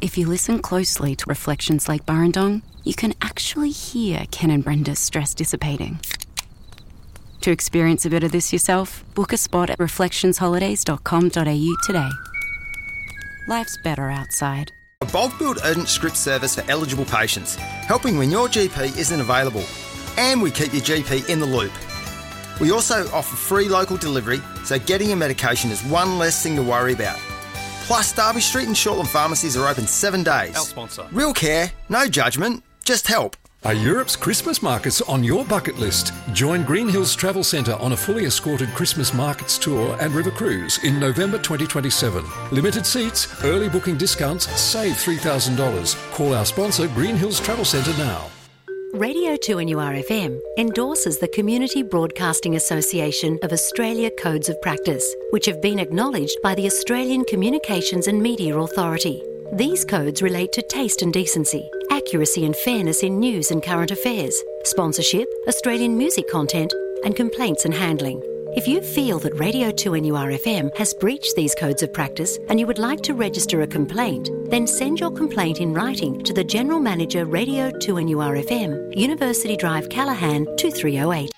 If you listen closely to Reflections Lake Burrendong, you can actually hear Ken and Brenda's stress dissipating. To experience a bit of this yourself, book a spot at reflectionsholidays.com.au today. Life's better outside. A bulk billed urgent script service for eligible patients, helping when your GP isn't available. And we keep your GP in the loop. We also offer free local delivery, so getting your medication is one less thing to worry about. Plus, Derby Street and Shortland pharmacies are open 7 days. Our sponsor. Real care, no judgment, just help. Are Europe's Christmas markets on your bucket list? Join Green Hills Travel Centre on a fully escorted Christmas markets tour and river cruise in November 2027. Limited seats, early booking discounts, save $3,000. Call our sponsor Green Hills Travel Centre now. Radio 2NURFM endorses the Community Broadcasting Association of Australia Codes of Practice, which have been acknowledged by the Australian Communications and Media Authority. These codes relate to taste and decency, accuracy and fairness in news and current affairs, sponsorship, Australian music content, and complaints and handling. If you feel that Radio 2NURFM has breached these codes of practice and you would like to register a complaint, then send your complaint in writing to the General Manager, Radio 2NURFM, University Drive, Callaghan, 2308.